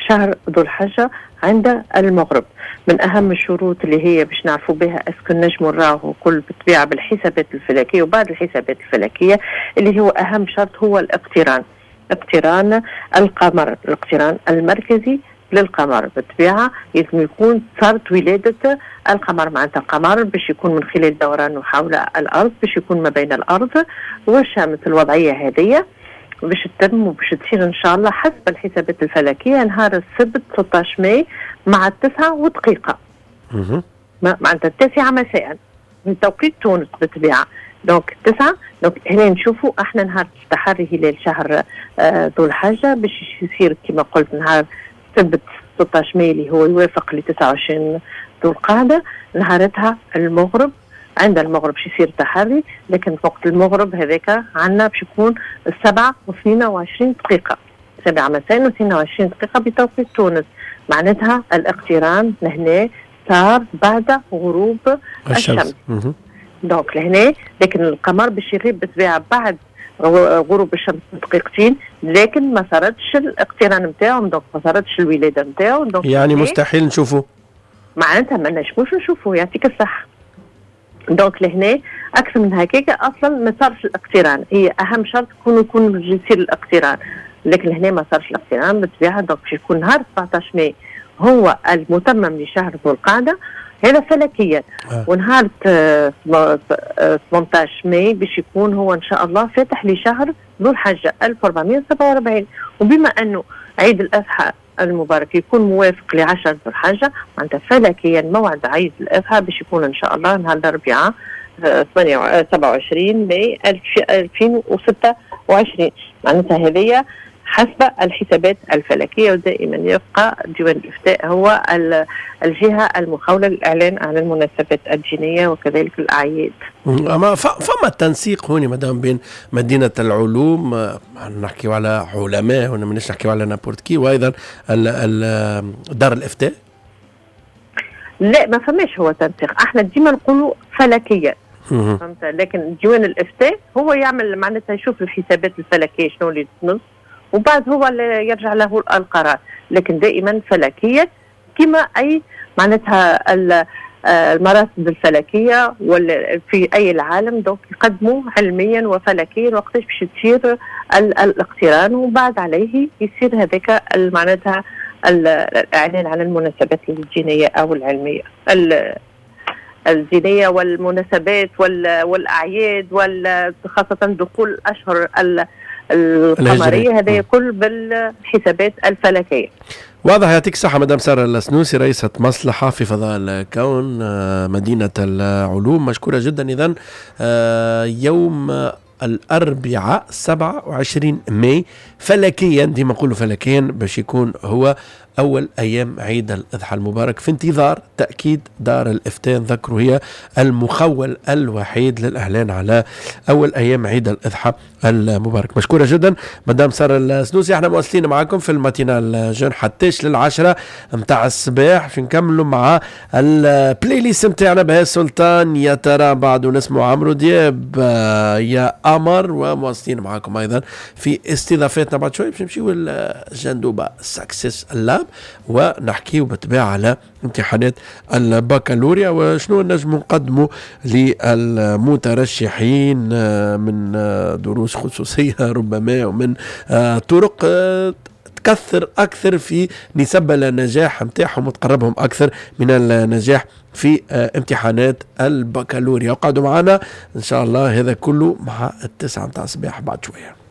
شهر ذو الحجة عند المغرب. من أهم الشروط اللي هي باش نعرفوا بها اسكو نجموا نراهو كل بالطبيعة بالحسابات الفلكية وبعد الحسابات الفلكية اللي هو أهم شرط هو الاقتران، اقتران القمر، الاقتران المركزي للقمر. بالطبيعة لازم يكون صارت ولادة القمر، معناتها القمر باش يكون من خلال دورانه حول الأرض باش يكون ما بين الأرض والشمس. الوضعية هذه باش تتم وباش تصير إن شاء الله حسب الحسابات الفلكية نهار السبت 16 ماي مع 9:02 معناتها 9 مساء من توقيت تونس بالطبيعة. دونك 9. دونك هنا نشوفوا احنا نهار تحري هلال شهر ذو الحجة باش يصير كما قلت نهار سبت 16 ماي اللي هو يوافق ل 29 ذو القعدة. نهارتها المغرب، عند المغرب باش يصير تحري، لكن وقت المغرب هذاك عندنا باش يكون 7:22 7 مساء و22 دقيقة بتوقيت تونس. معناتها الاقتران لهنا صار بعد غروب الشمس. دونك لهنا لكن القمر باش يغيب بالطبيعة بعد غروب الشمس بدقيقتين، لكن ما صارتش الاقتران نتاعو، دونك ما صارتش الولادة نتاعو. يعني مستحيل نشوفوه، معناتها ما نجموش نشوفوه. يعطيك الصحة. دونك لهنا اكثر من هكاك اصلا ما صارش الاقتران، هي اهم شرط يكون يصير الاقتران، لكن لهنا ما صارش الاقتران بالطبيعه. دونك باش يكون نهار 17 ماي هو المتمم لشهر ذو القعده هذا فلكيا، ونهار 18 ماي باش يكون هو ان شاء الله فاتح لشهر ذو الحجه 1447. وبما انه عيد الاضحى المبارك يكون موافق ل10 ذو الحجة، معناتها فلكيا موعد عيد الأضحى باش يكون إن شاء الله نهار الأربعاء 27 ماي 2026. معناتها هذه حسب الحسابات الفلكية، ودائما يبقى ديوان الإفتاء هو الجهة المخولة للإعلان عن المناسبات الدينية وكذلك الأعياد. أما فما التنسيق هوني مدام بين مدينة العلوم، نحكيو على علماء هنا، منش نحكيو على نابورت كي، وأيضا دار الإفتاء؟ لا ما فماش هو تنسيق، احنا ديما نقولوا فلكيا فهمت، لكن ديوان الإفتاء هو يعمل معناتها يشوف الحسابات الفلكية شنو اللي تنص وبعد هو اللي يرجع له القرار، لكن دائما فلكيا كما أي معناتها المراصد الفلكية في أي العالم. دونك يقدموا علميا وفلكيا وقتاش باش تصير الاقتران، وبعد عليه يصير هذاك معناتها الإعلان عن المناسبات الدينية أو العلمية الدينية والمناسبات والأعياد خاصة دخول الأشهر القمرية، هذا كل بالحسابات الفلكية. واضح. يعطيك الصحة مدام سارة السنوسي، رئيسة مصلحة في فضاء الكون مدينة العلوم، مشكورة جدا. إذن يوم الأربعاء 27 ماي فلكيا، ديما نقولوا فلكيا باش يكون هو أول أيام عيد الأضحى المبارك، في انتظار تأكيد دار الإفتاء. نذكروا هي المخول الوحيد للإعلان على أول أيام عيد الأضحى المبارك. مشكورة جدا مدام سارة السنوسي. احنا مواصلين معكم في الماتينال جون حتىش ل10 متاع الصباح، باش نكملوا مع البلاي ليست متاعنا بها سلطان يا ترى بعد نسمع عمرو دياب يا قمر، ومواصلين معكم أيضا في استضافتنا بعد شوي باش نمشيو الجندوبة سكسس اللاب ونحكيه بالطبيعة على امتحانات البكالوريا وشنو نجم نقدموا للمترشحين من دروس خصوصية ربما، ومن طرق تكثر أكثر في نسب النجاح متاعهم وتقربهم أكثر من النجاح في امتحانات البكالوريا. وقعدوا معنا إن شاء الله هذا كله مع 9 متاع الصباح بعد شوية.